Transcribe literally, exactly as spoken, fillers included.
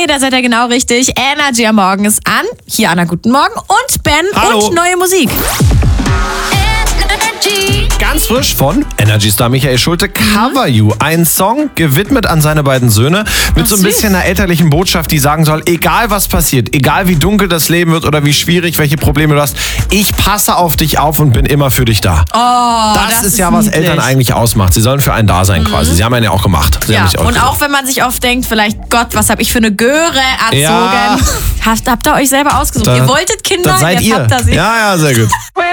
Nee, da seid ihr genau richtig. Energy am Morgen ist an. Hier Anna, guten Morgen. Und Ben Hallo. und neue Musik. Ganz frisch von Energy-Star Michael Schulte, Cover You. Ein Song gewidmet an seine beiden Söhne mit Ach, so ein süß. bisschen einer elterlichen Botschaft, die sagen soll, egal was passiert, egal wie dunkel das Leben wird oder wie schwierig, welche Probleme du hast, ich passe auf dich auf und bin immer für dich da. Oh, das, das ist ist ja, was niedlich. Eltern eigentlich ausmacht. Sie sollen für einen da sein quasi. Sie haben einen ja auch gemacht. Sie haben Ja, mich auch und gesagt. auch wenn man sich oft denkt, vielleicht, Gott, was hab ich für eine Göre erzogen. Ja. Habt, habt ihr euch selber ausgesucht. Da- Ihr wolltet Kinder, das seid jetzt ihr. habt ihr sie. Ja, ja, sehr gut.